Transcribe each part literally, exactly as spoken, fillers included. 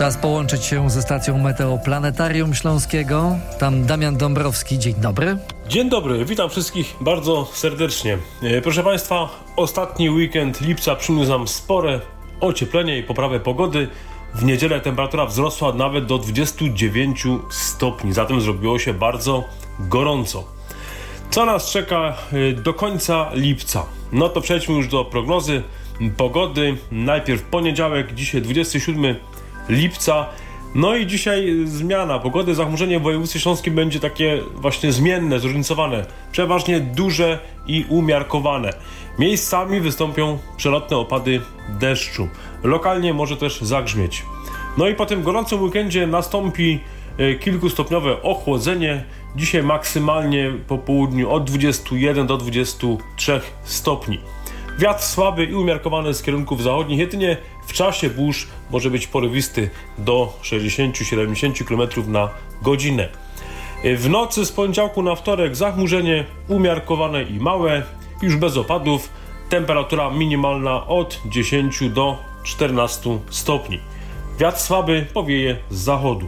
Czas połączyć się ze stacją Meteoplanetarium Śląskiego. Tam Damian Dąbrowski. Dzień dobry. Dzień dobry, witam wszystkich bardzo serdecznie. Proszę Państwa, ostatni weekend lipca przyniósł nam spore ocieplenie i poprawę pogody. W niedzielę temperatura wzrosła nawet do dwudziestu dziewięciu stopni, zatem zrobiło się bardzo gorąco. Co nas czeka do końca lipca? No to przejdźmy już do prognozy pogody. Najpierw poniedziałek, dzisiaj dwudziestego siódmego lipca. No i dzisiaj zmiana pogody. Zachmurzenie w województwie śląskim będzie takie właśnie zmienne, zróżnicowane. Przeważnie duże i umiarkowane. Miejscami wystąpią przelotne opady deszczu. Lokalnie może też zagrzmieć. No i po tym gorącym weekendzie nastąpi kilkustopniowe ochłodzenie. Dzisiaj maksymalnie po południu od dwudziestu jeden do dwudziestu trzech stopni. Wiatr słaby i umiarkowany z kierunków zachodnich, jedynie w czasie burz może być porywisty do sześćdziesięciu do siedemdziesięciu kilometrów na godzinę. W nocy z poniedziałku na wtorek zachmurzenie umiarkowane i małe, już bez opadów, temperatura minimalna od dziesięciu do czternastu stopni. Wiatr słaby powieje z zachodu.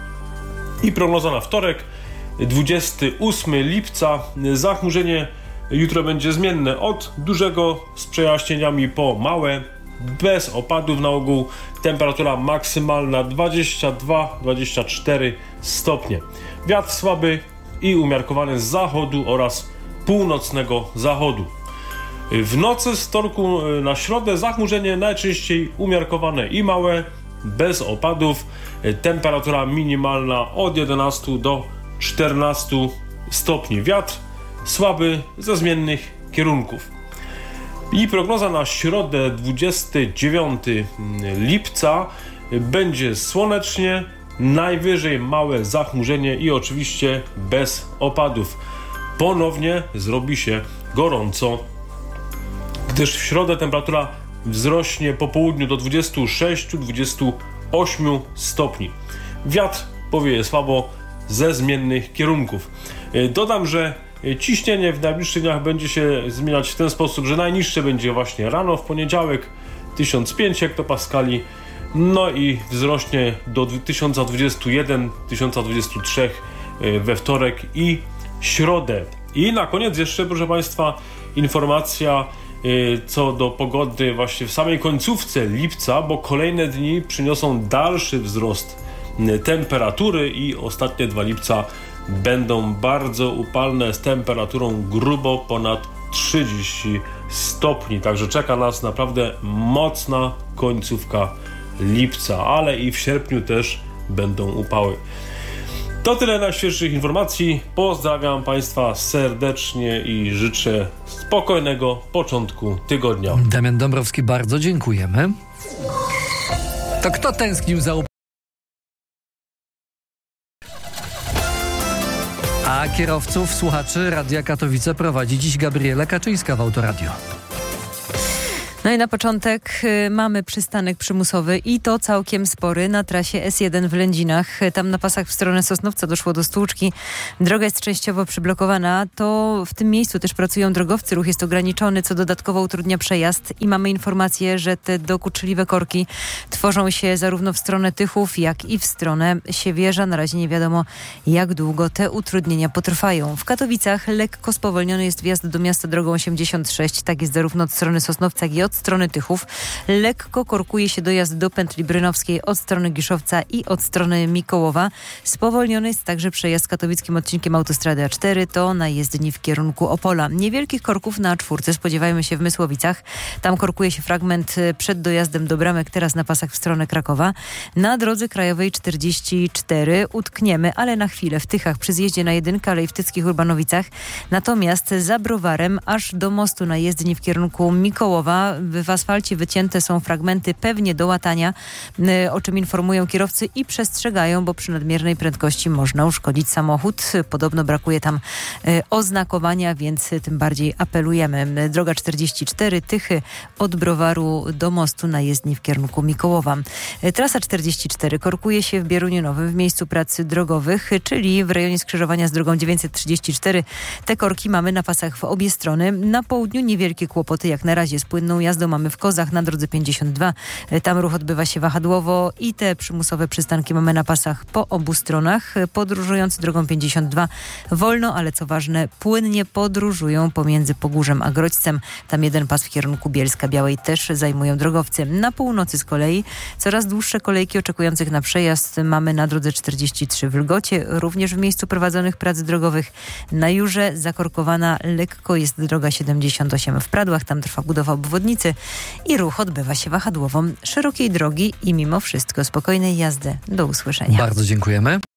I prognoza na wtorek, dwudziestego ósmego lipca, zachmurzenie jutro będzie zmienne od dużego z przejaśnieniami po małe, bez opadów na ogół, temperatura maksymalna dwadzieścia dwa do dwudziestu czterech stopni. Wiatr słaby i umiarkowany z zachodu oraz północnego zachodu. W nocy z wtorku na środę zachmurzenie najczęściej umiarkowane i małe, bez opadów, temperatura minimalna od jedenastu do czternastu stopni. Wiatr słaby ze zmiennych kierunków. I prognoza na środę dwudziestego dziewiątego lipca będzie słonecznie, najwyżej małe zachmurzenie i oczywiście bez opadów. Ponownie zrobi się gorąco, gdyż w środę temperatura wzrośnie po południu do dwudziestu sześciu do dwudziestu ośmiu stopni. Wiatr powieje słabo ze zmiennych kierunków. Dodam, że ciśnienie w najbliższych dniach będzie się zmieniać w ten sposób, że najniższe będzie właśnie rano w poniedziałek tysiąc pięć hektopaskali, no i wzrośnie do tysiąc dwadzieścia jeden do tysiąca dwudziestu trzech we wtorek i środę. I na koniec jeszcze, proszę Państwa, informacja co do pogody właśnie w samej końcówce lipca, bo kolejne dni przyniosą dalszy wzrost temperatury i ostatnie dwa lipca będą bardzo upalne z temperaturą grubo ponad trzydziestu stopni. Także czeka nas naprawdę mocna końcówka lipca, ale i w sierpniu też będą upały. To tyle najświeższych informacji. Pozdrawiam Państwa serdecznie i życzę spokojnego początku tygodnia. Damian Dąbrowski, bardzo dziękujemy. To kto tęsknił za A kierowców, słuchaczy Radia Katowice prowadzi dziś Gabriela Kaczyńska w Autoradio. No i na początek y, mamy przystanek przymusowy i to całkiem spory na trasie S jeden w Lędzinach. Tam na pasach w stronę Sosnowca doszło do stłuczki. Droga jest częściowo przyblokowana. To w tym miejscu też pracują drogowcy. Ruch jest ograniczony, co dodatkowo utrudnia przejazd. I mamy informację, że te dokuczliwe korki tworzą się zarówno w stronę Tychów, jak i w stronę Siewierza. Na razie nie wiadomo, jak długo te utrudnienia potrwają. W Katowicach lekko spowolniony jest wjazd do miasta drogą osiemdziesiąt sześć. Tak jest zarówno od strony Sosnowca, jak i od strony Tychów. Lekko korkuje się dojazd do pętli brynowskiej od strony Giszowca i od strony Mikołowa. Spowolniony jest także przejazd katowickim odcinkiem autostrady A cztery, to na jezdni w kierunku Opola. Niewielkich korków na A cztery spodziewajmy się w Mysłowicach. Tam korkuje się fragment przed dojazdem do Bramek, teraz na pasach w stronę Krakowa. Na drodze krajowej czterdzieści cztery utkniemy, ale na chwilę w Tychach przy zjeździe na jedynkę, ale i w tyckich Urbanowicach. Natomiast za Browarem aż do mostu na jezdni w kierunku Mikołowa w asfalcie wycięte są fragmenty pewnie do łatania, o czym informują kierowcy i przestrzegają, bo przy nadmiernej prędkości można uszkodzić samochód. Podobno brakuje tam oznakowania, więc tym bardziej apelujemy. Droga czterdzieści cztery, Tychy od Browaru do mostu na jezdni w kierunku Mikołowa. Trasa czterdzieści cztery korkuje się w Bieruniu Nowym w miejscu pracy drogowych, czyli w rejonie skrzyżowania z drogą dziewięćset trzydzieści cztery. Te korki mamy na pasach w obie strony. Na południu niewielkie kłopoty jak na razie z płynną jazdą jazdą mamy w Kozach na drodze pięćdziesiąt dwa. Tam ruch odbywa się wahadłowo i te przymusowe przystanki mamy na pasach po obu stronach. Podróżujący drogą pięćdziesiąt dwa wolno, ale co ważne, płynnie podróżują pomiędzy Pogórzem a Grodźcem. Tam jeden pas w kierunku Bielska Białej też zajmują drogowcy. Na północy z kolei coraz dłuższe kolejki oczekujących na przejazd mamy na drodze czterdzieści trzy w Lgocie, również w miejscu prowadzonych prac drogowych. Na Jurze zakorkowana lekko jest droga siedemdziesiąt osiem w Pradłach, tam trwa budowa obwodnicy i ruch odbywa się wahadłową. Szerokiej drogi i mimo wszystko spokojnej jazdy. Do usłyszenia. Bardzo dziękujemy.